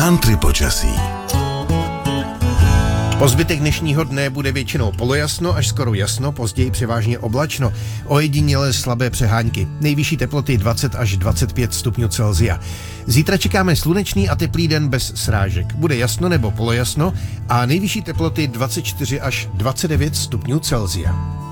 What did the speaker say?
Country počasí. Po zbytek dnešního dne bude většinou polojasno až skoro jasno, později převážně oblačno. Ojedinělé slabé přehánky. Nejvyšší teploty 20 až 25 stupňů Celsia. Zítra čekáme slunečný a teplý den bez srážek. Bude jasno nebo polojasno a nejvyšší teploty 24 až 29 stupňů Celsia.